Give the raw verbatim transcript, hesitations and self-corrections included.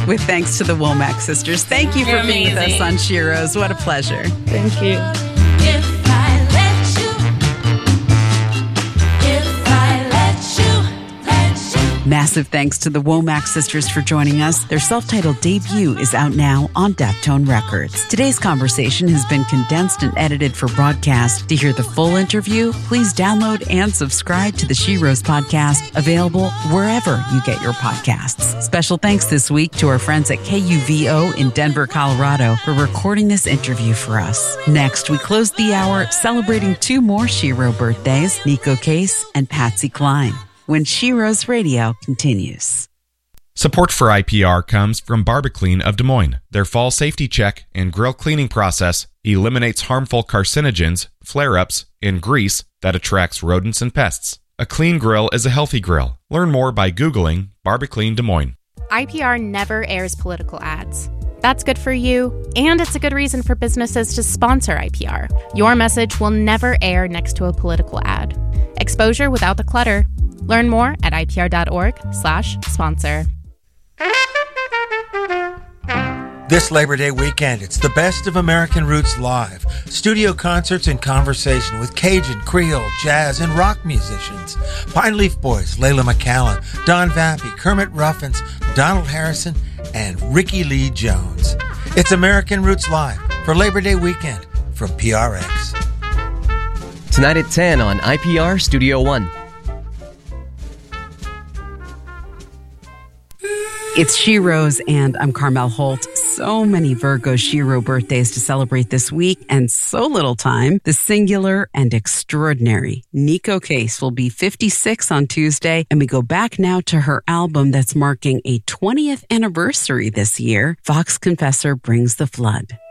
with thanks to the Womack sisters. Thank you for You're being with us amazing. on Sheroes. What a pleasure. Thank you. If I let you, if I let you, let you. Massive thanks to the Womack sisters for joining us. Their self-titled debut is out now on Deftone Records. Today's conversation has been condensed and edited for broadcast. To hear the full interview, please download and subscribe to the Sheroes podcast, available wherever you get your podcasts. Special thanks this week to our friends at K U V O in Denver, Colorado, for recording this interview for us. Next, we close the hour celebrating two more Shero birthdays, Nico Case and Patsy Cline, when Sheroes Radio continues. Support for I P R comes from Barbaclean of Des Moines. Their fall safety check and grill cleaning process eliminates harmful carcinogens, flare-ups, and grease that attracts rodents and pests. A clean grill is a healthy grill. Learn more by Googling Barbaclean Des Moines. I P R never airs political ads. That's good for you, and it's a good reason for businesses to sponsor I P R. Your message will never air next to a political ad. Exposure without the clutter. Learn more at ipr.org slash sponsor. This Labor Day weekend, it's the best of American Roots live. Studio concerts and conversation with Cajun, Creole, jazz, and rock musicians. Pine Leaf Boys, Layla McCallan, Don Vappy, Kermit Ruffins, Donald Harrison, and Ricky Lee Jones. It's American Roots Live for Labor Day weekend from P R X. Tonight at ten on I P R Studio One. It's Sheroes, and I'm Carmel Holt. So many Virgo Shero birthdays to celebrate this week, and so little time. The singular and extraordinary Nico Case will be fifty-six on Tuesday, and we go back now to her album that's marking a twentieth anniversary this year, Vox Confessor Brings the Flood.